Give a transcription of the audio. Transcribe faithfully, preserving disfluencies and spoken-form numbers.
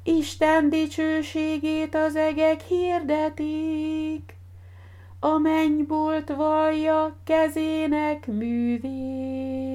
Isten dicsőségét az egek hirdetik, a mennybolt vallja kezének művét.